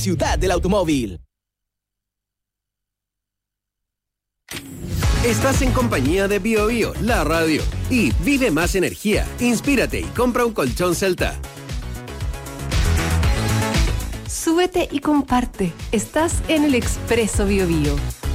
Ciudad del Automóvil. Estás en compañía de BioBio, la radio. Y vive más energía. Inspírate y compra un colchón Celta. Súbete y comparte. Estás en el Expreso BioBio.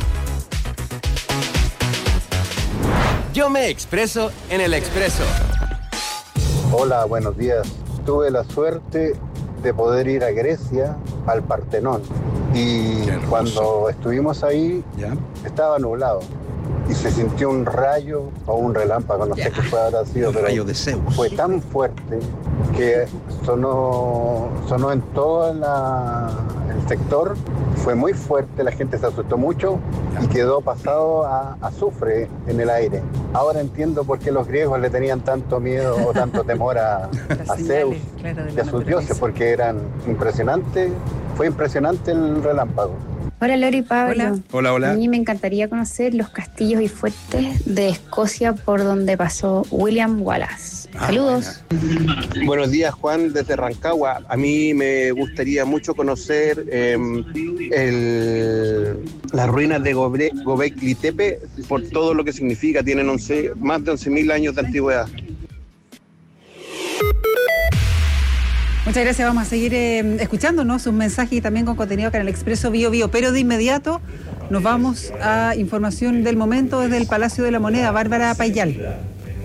Yo me expreso en el Expreso. Hola, buenos días. Tuve la suerte de poder ir a Grecia, al Partenón. Y cuando estuvimos ahí, estaba nublado. Y se sintió un rayo o un relámpago, no sé qué habrá sido, pero rayo de Zeus. Fue tan fuerte que sonó en todo el sector. Fue muy fuerte, la gente se asustó mucho y quedó pasado a azufre en el aire. Ahora entiendo por qué los griegos le tenían tanto miedo o tanto temor a Zeus y a sus dioses, porque eran impresionantes. Fue impresionante el relámpago. Hola Lori y Pablo. Hola. A mí me encantaría conocer los castillos y fuertes de Escocia por donde pasó William Wallace. Saludos. Buenos días, Juan, desde Rancagua. A mí me gustaría mucho conocer las ruinas de Göbekli Tepe por todo lo que significa. Tienen más de 11.000 años de antigüedad. Muchas gracias, vamos a seguir escuchándonos sus mensajes y también con contenido acá en el Expreso BioBio. Pero de inmediato nos vamos a información del momento desde el Palacio de la Moneda. Bárbara Payal.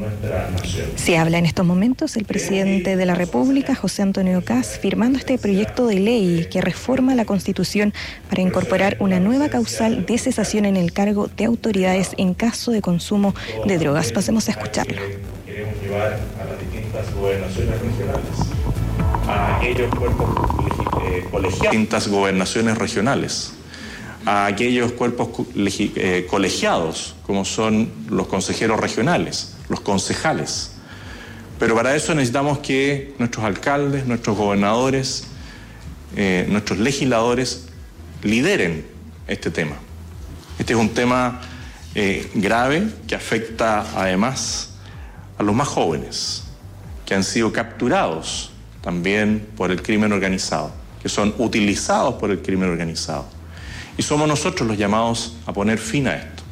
Se habla en estos momentos el presidente de la República, José Antonio Kast, firmando este proyecto de ley que reforma la Constitución para incorporar una nueva causal de cesación en el cargo de autoridades en caso de consumo de drogas. Pasemos a escucharlo. Queremos llevar a las distintas gobernaciones regionales, a aquellos cuerpos colegiados, distintas gobernaciones regionales, a aquellos cuerpos colegiados, como son los consejeros regionales, los concejales. Pero para eso necesitamos que nuestros alcaldes, nuestros gobernadores, nuestros legisladores lideren este tema. Este es un tema grave que afecta además a los más jóvenes, que han sido capturados también por el crimen organizado, que son utilizados por el crimen organizado. Y somos nosotros los llamados a poner fin a esto.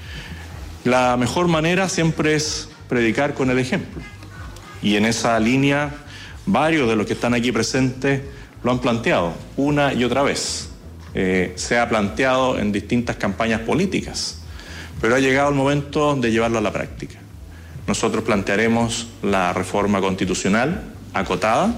La mejor manera siempre es predicar con el ejemplo. Y en esa línea, varios de los que están aquí presentes lo han planteado una y otra vez. Se ha planteado en distintas campañas políticas, pero ha llegado el momento de llevarlo a la práctica. Nosotros plantearemos la reforma constitucional acotada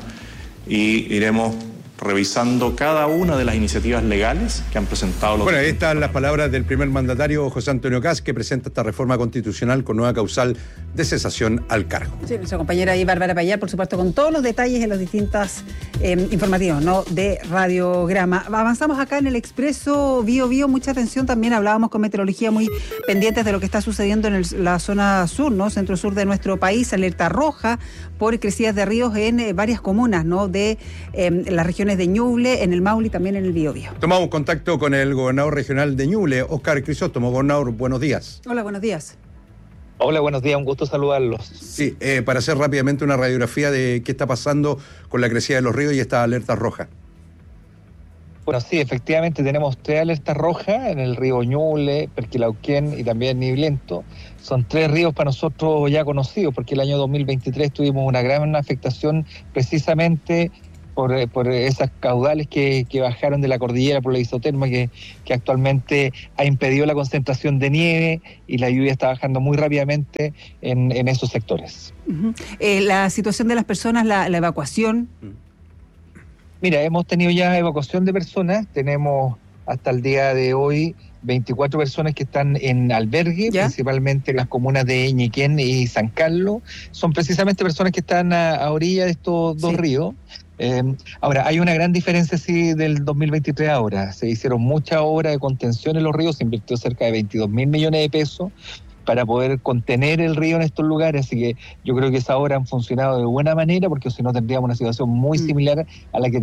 y iremos revisando cada una de las iniciativas legales que han presentado los... Bueno, ahí están las palabras del primer mandatario José Antonio Kast, que presenta esta reforma constitucional con nueva causal de cesación al cargo. Sí, nuestra compañera ahí, Bárbara Payar, por supuesto, con todos los detalles en los distintos informativos, ¿no?, de Radiograma. Avanzamos acá en el Expreso BioBio, mucha atención, también hablábamos con meteorología muy pendientes de lo que está sucediendo en la zona sur, ¿no?, centro-sur de nuestro país, alerta roja por crecidas de ríos en varias comunas, ¿no?, de las regiones de Ñuble, en el Maule y también en el Biobío. Tomamos contacto con el gobernador regional de Ñuble, Óscar Crisóstomo. Gobernador, buenos días. Hola, buenos días. Hola, buenos días, un gusto saludarlos. Sí, para hacer rápidamente una radiografía de qué está pasando con la crecida de los ríos y esta alerta roja. Bueno, sí, efectivamente tenemos 3 alertas rojas en el río Ñuble, Perquilauquén y también Niblento. Son 3 ríos para nosotros ya conocidos, porque el año 2023 tuvimos una gran afectación precisamente por esas caudales que bajaron de la cordillera por la isoterma que actualmente ha impedido la concentración de nieve y la lluvia está bajando muy rápidamente en esos sectores. Uh-huh. La situación de las personas, la evacuación. Mira, hemos tenido ya evacuación de personas, tenemos hasta el día de hoy 24 personas que están en albergue, principalmente en las comunas de Ñiquén y San Carlos. Son precisamente personas que están a orilla de estos dos ríos. Ahora, hay una gran diferencia del 2023 ahora. Se hicieron muchas obras de contención en los ríos, se invirtió cerca de 22.000 millones de pesos para poder contener el río en estos lugares, así que yo creo que esas obras han funcionado de buena manera, porque si no tendríamos una situación muy similar a la que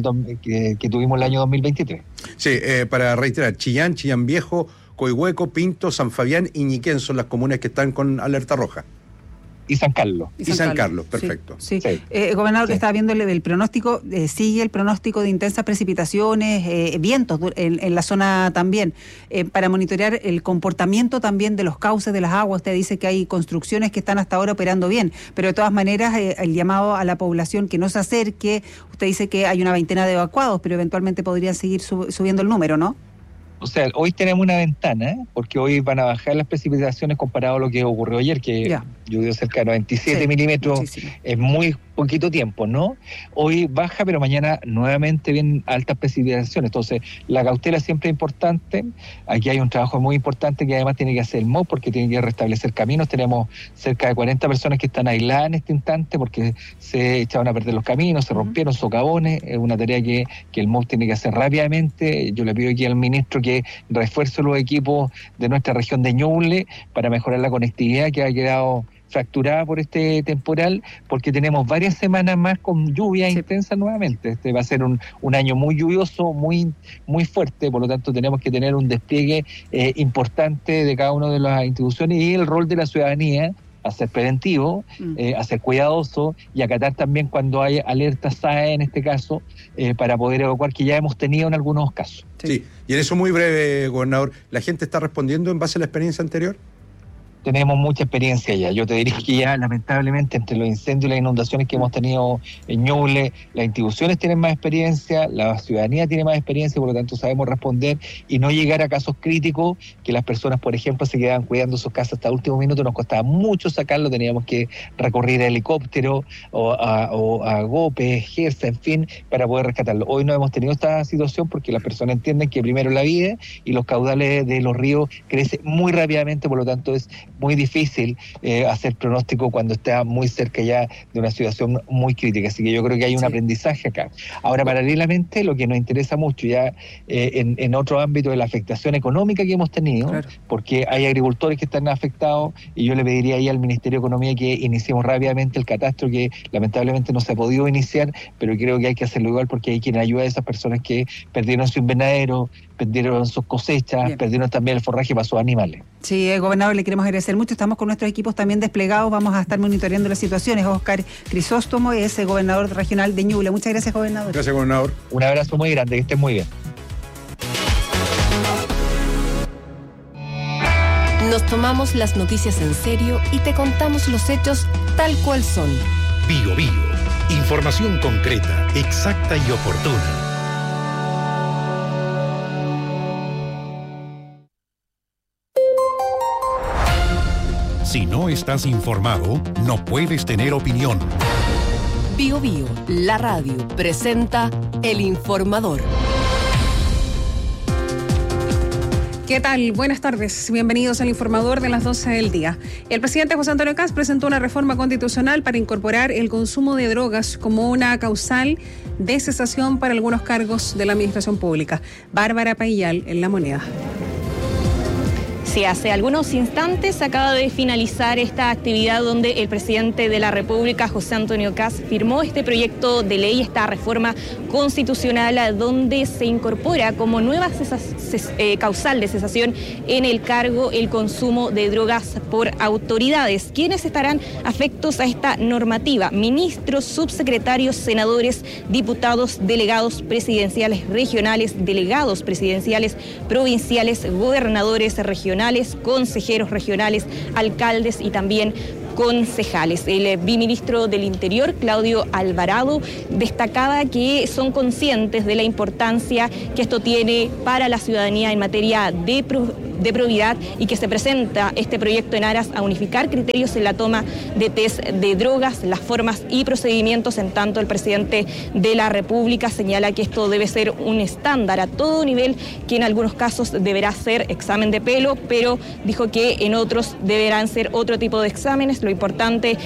que tuvimos el año 2023. Sí, para reiterar, Chillán Viejo, Coihueco, Pinto, San Fabián y Ñiquén son las comunas que están con alerta roja. y San Carlos. Y San Carlos, perfecto. Sí. Gobernador, que estaba viendo el pronóstico, sigue el pronóstico de intensas precipitaciones, vientos en la zona también, para monitorear el comportamiento también de los cauces de las aguas. Usted dice que hay construcciones que están hasta ahora operando bien, pero de todas maneras el llamado a la población que no se acerque. Usted dice que hay una veintena de evacuados, pero eventualmente podría seguir subiendo el número, ¿no? O sea, hoy tenemos una ventana, porque hoy van a bajar las precipitaciones comparado a lo que ocurrió ayer, que llovió cerca de 97 milímetros, muchísimo. Es muy poquito tiempo, ¿no? Hoy baja, pero mañana nuevamente vienen altas precipitaciones. Entonces, la cautela siempre es importante. Aquí hay un trabajo muy importante que además tiene que hacer el MOP, porque tiene que restablecer caminos. Tenemos cerca de 40 personas que están aisladas en este instante porque se echaban a perder los caminos, se rompieron socavones. Es una tarea que el MOP tiene que hacer rápidamente. Yo le pido aquí al ministro que refuerce los equipos de nuestra región de Ñuble para mejorar la conectividad que ha quedado fracturada por este temporal, porque tenemos varias semanas más con lluvias intensas nuevamente. Este va a ser un año muy lluvioso, muy fuerte, por lo tanto tenemos que tener un despliegue importante de cada una de las instituciones y el rol de la ciudadanía a ser preventivo, a ser cuidadoso y acatar también cuando hay alertas SAE en este caso, para poder evacuar, que ya hemos tenido en algunos casos. Sí, y en eso muy breve, gobernador, ¿la gente está respondiendo en base a la experiencia anterior? Tenemos mucha experiencia ya. Yo te diría que ya, lamentablemente, entre los incendios y las inundaciones que hemos tenido en Ñuble, las instituciones tienen más experiencia, la ciudadanía tiene más experiencia, por lo tanto sabemos responder y no llegar a casos críticos que las personas, por ejemplo, se quedaban cuidando sus casas hasta el último minuto. Nos costaba mucho sacarlo, teníamos que recurrir a helicóptero o a GOPE, GERSA, en fin, para poder rescatarlo. Hoy no hemos tenido esta situación porque las personas entienden que primero la vida y los caudales de los ríos crecen muy rápidamente, por lo tanto es muy difícil hacer pronóstico cuando está muy cerca ya de una situación muy crítica. Así que yo creo que hay un aprendizaje acá. Ahora, paralelamente, lo que nos interesa mucho ya en otro ámbito de la afectación económica que hemos tenido, porque hay agricultores que están afectados y yo le pediría ahí al Ministerio de Economía que iniciemos rápidamente el catastro, que lamentablemente no se ha podido iniciar, pero creo que hay que hacerlo igual porque hay quien ayuda a esas personas que perdieron su invernadero, perdieron sus cosechas, perdieron también el forraje para sus animales. Sí, gobernador, le queremos agradecer mucho. Estamos con nuestros equipos también desplegados. Vamos a estar monitoreando las situaciones. Oscar Crisóstomo es el gobernador regional de Ñuble. Muchas gracias, gobernador. Gracias, gobernador. Un abrazo muy grande, que estén muy bien. Nos tomamos las noticias en serio y te contamos los hechos tal cual son. Bio Bio. Información concreta, exacta y oportuna. Si no estás informado, no puedes tener opinión. Bio Bio, la radio, presenta El Informador. ¿Qué tal? Buenas tardes. Bienvenidos al Informador de las 12 del día. El presidente José Antonio Kast presentó una reforma constitucional para incorporar el consumo de drogas como una causal de cesación para algunos cargos de la administración pública. Bárbara Payal en La Moneda. Sí, hace algunos instantes acaba de finalizar esta actividad donde el presidente de la República, José Antonio Kast, firmó este proyecto de ley, esta reforma constitucional, donde se incorpora como nueva causal de cesación en el cargo el consumo de drogas por autoridades. ¿Quiénes estarán afectos a esta normativa? Ministros, subsecretarios, senadores, diputados, delegados presidenciales regionales, delegados presidenciales provinciales, gobernadores regionales, consejeros regionales, alcaldes y también concejales. El viceministro del Interior, Claudio Alvarado, destacaba que son conscientes de la importancia que esto tiene para la ciudadanía en materia de probidad y que se presenta este proyecto en aras a unificar criterios en la toma de test de drogas, las formas y procedimientos. En tanto, el presidente de la República señala que esto debe ser un estándar a todo nivel, que en algunos casos deberá ser examen de pelo, pero dijo que en otros deberán ser otro tipo de exámenes. Lo importante